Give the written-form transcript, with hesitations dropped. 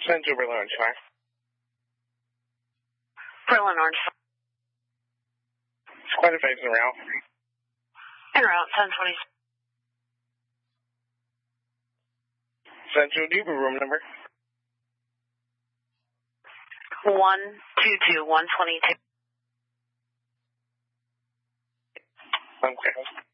Central Berlin Orange 5. Berlin Orange 5. It's quite a phase en route. En route, 1020. Central Duber room number. 122, 122. Okay.